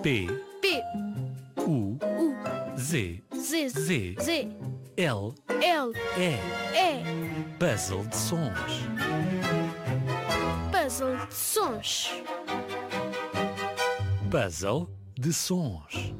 P, U, U, Z, Z, Z, Z, L, L, E. E. Puzzle de sons. Puzzle de sons. Puzzle de sons.